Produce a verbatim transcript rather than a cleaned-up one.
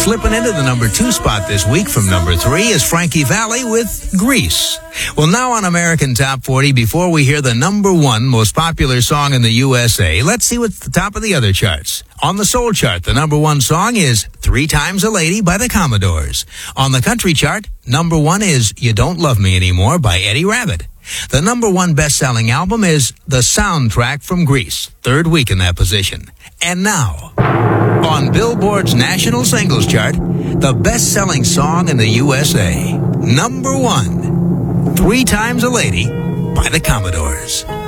Slipping into the number two spot this week from number three is Frankie Valli with Grease. Well, now on American Top forty, before we hear the number one most popular song in the U S A, let's see what's the top of the other charts. On the soul chart, the number one song is Three Times a Lady by the Commodores. On the country chart, number one is You Don't Love Me Anymore by Eddie Rabbitt. The number one best-selling album is The Soundtrack from Grease, third week in that position. And now, on Billboard's National Singles Chart, the best-selling song in the U S A, number one, Three Times a Lady by the Commodores.